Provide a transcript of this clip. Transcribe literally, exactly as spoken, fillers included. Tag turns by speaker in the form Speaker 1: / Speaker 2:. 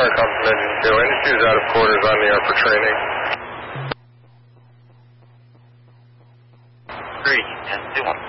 Speaker 1: Tower, Compton Engine two. Engine two is out of quarters on the air for training.
Speaker 2: Three, and two, one.